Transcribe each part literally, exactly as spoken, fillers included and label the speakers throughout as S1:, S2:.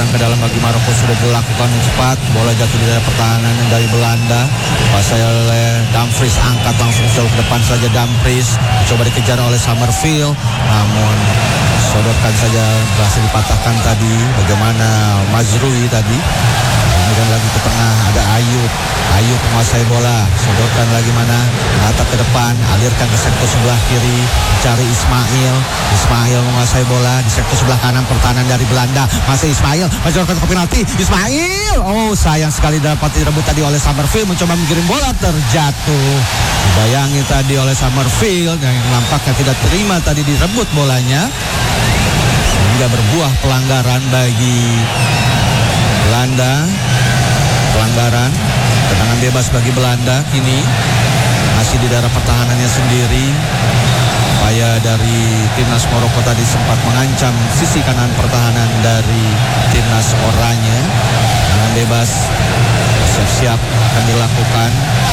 S1: ke dalam bagi Maroko sudah dilakukan cepat. Bola jatuh di daerah pertahanan dari Belanda. Pasal oleh Dumfries, angkat langsung jauh ke depan saja Dumfries. Coba dikejar oleh Summerfield, namun sodorkan saja berhasil dipatahkan tadi. Bagaimana Mazrui tadi. Kemudian lagi ke tengah ada Ayub. Ayub menguasai bola. Sodorkan lagi mana? Menatap ke depan, alirkan ke sektor sebelah kiri, cari Ismail. Ismail menguasai bola di sektor sebelah kanan pertahanan dari Belanda. Masih Ismail, menjorkan ke penalti. Ismail. Oh, sayang sekali dapat direbut tadi oleh Summerfield, mencoba mengirim bola terjatuh. Dibayangi tadi oleh Summerfield yang nampaknya tidak terima tadi direbut bolanya. Sehingga berbuah pelanggaran bagi Belanda. Pelanggaran, tendangan bebas bagi Belanda kini masih di daerah pertahanannya sendiri. Upaya dari timnas Maroko tadi sempat mengancam sisi kanan pertahanan dari timnas Oranye. Tendangan bebas siap-siap akan dilakukan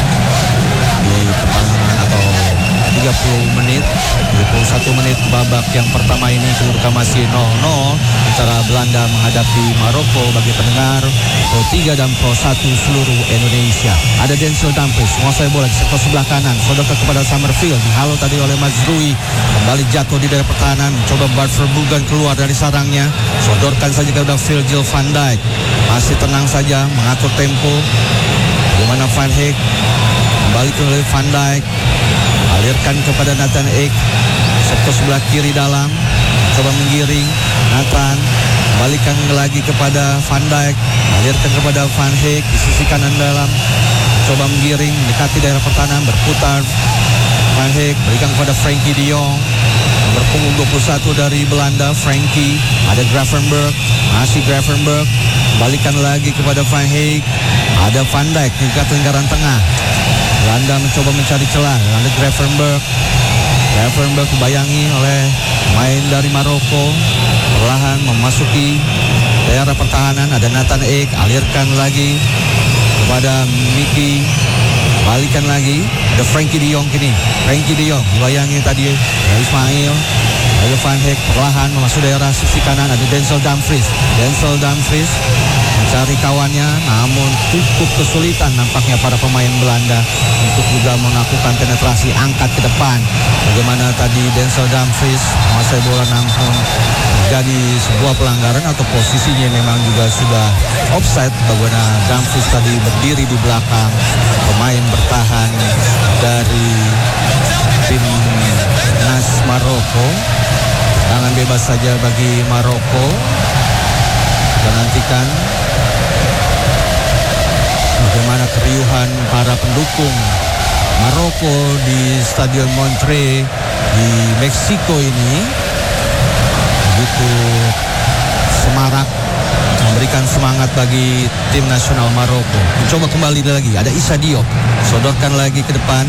S1: di pertahanan atau tiga puluh menit, tiga puluh satu menit babak yang pertama ini. Kedudukan masih nol nol antara Belanda menghadapi Maroko. Bagi pendengar Pro tiga dan Pro satu seluruh Indonesia, ada Denzel Dumfries menguasai bola di sektor sebelah kanan, sodorkan kepada Summerfield, dihalau tadi oleh Mazrui, kembali jatuh di daerah pertahanan, coba Bart Verbruggen keluar dari sarangnya, sodorkan saja kepada Virgil van Dijk, masih tenang saja mengatur tempo. Bagaimana Van Heek, kembali ke Van Dijk, alirkan kepada Nathan Ake, sektor sebelah kiri dalam, coba menggiring Nathan, kembalikan lagi kepada Van Dijk, alirkan kepada Van Heek di sisi kanan dalam, coba menggiring mendekati daerah pertahanan, berputar Van Heek, berikan kepada Frenkie de Jong, nomor punggung dua puluh satu dari Belanda. Frenkie, ada Gravenberch, masih Gravenberch, kembalikan lagi kepada Van Heek, ada Van Dijk di lingkaran tengah. Belanda mencoba mencari celah, ada Gravenberch. Gravenberch dibayangi oleh main dari Maroko, perlahan memasuki daerah pertahanan. Ada Nathan Ake, alirkan lagi kepada Miki, balikan lagi, ada Frenkie de Jong kini. Frenkie de Jong dibayangi tadi dari Ismail, ada Van Heek, perlahan memasuki daerah sisi kanan. Ada Denzel Dumfries. Denzel Dumfries mencari kawannya, namun cukup kesulitan nampaknya para pemain Belanda untuk juga melakukan penetrasi, angkat ke depan. Bagaimana tadi Denzel Dumfries menguasai bola, namun jadi sebuah pelanggaran atau posisinya memang juga sudah offside. Bagaimana Dumfries tadi berdiri di belakang pemain bertahan dari timnas Maroko. Tangan bebas saja bagi Maroko. Kita nantikan bagaimana keriuhan para pendukung Maroko di Stadion Montreux di Meksiko ini. Begitu semarak memberikan semangat bagi tim nasional Maroko. Mencoba kembali lagi, ada Issa Diop, sodorkan lagi ke depan.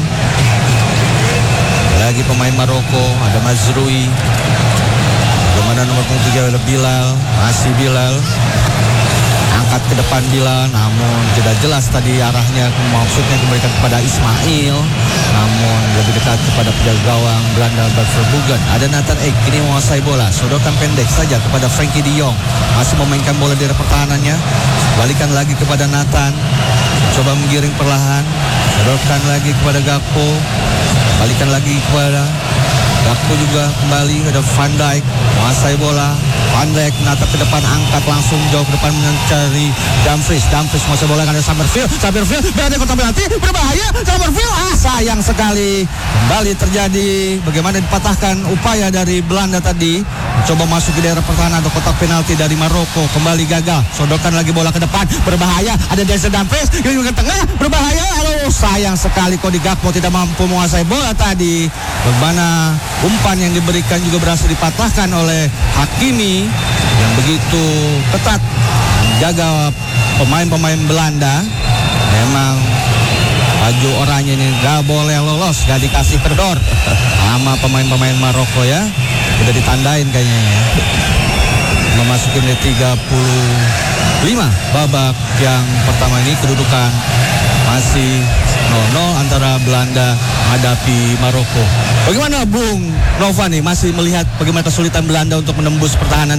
S1: Lagi pemain Maroko, ada Mazrui. Bagaimana nomor tiga ada Bilal, masih Bilal. Angkat ke depan Bilal, namun tidak jelas tadi arahnya, maksudnya diberikan kepada Ismail, namun lebih dekat kepada penjaga gawang Belanda Bart Verbruggen. Ada Nathan Ake, kini menguasai bola, sodorkan pendek saja kepada Frenkie de Jong, masih memainkan bola di daerah pertahanannya, balikan lagi kepada Nathan, coba menggiring perlahan, sodorkan lagi kepada Gakpo, balikan lagi kepada Gakpo juga kembali, ada Van Dijk menguasai bola. Van Dijk menatap ke depan, angkat langsung jauh ke depan mencari Dumfries. Dumfries menguasai bola, ada Summerfield. Summerfield berada di kotak penalti, berbahaya. Summerfield, ah sayang sekali. Kembali terjadi bagaimana dipatahkan upaya dari Belanda tadi. Coba masuk ke daerah pertahanan atau kotak penalti dari Maroko, kembali gagal. Sodorkan lagi bola ke depan, berbahaya. Ada Denzel Dumfries, ini ke tengah, berbahaya. Aduh, sayang sekali Cody Gakpo tidak mampu menguasai bola tadi. Bagaimana umpan yang diberikan juga berhasil dipatahkan oleh Hakimi yang begitu ketat menjaga pemain-pemain Belanda. Memang baju oranye ini gak boleh lolos, gak dikasih kedor sama pemain-pemain Maroko ya. Udah ditandain kayaknya ya. Memasuki menit tiga puluh lima babak yang pertama ini, kedudukan masih nol nol antara Belanda menghadapi Maroko. Bagaimana Bung Nova nih, masih melihat bagaimana kesulitan Belanda untuk menembus pertahanan